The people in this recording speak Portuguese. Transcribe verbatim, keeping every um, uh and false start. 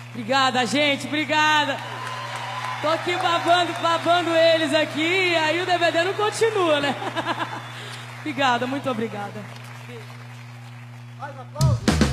Obrigada, gente, obrigada. Tô aqui babando, babando eles aqui, aí o D V D não continua, né? Obrigada, muito obrigada. Mais aplausos.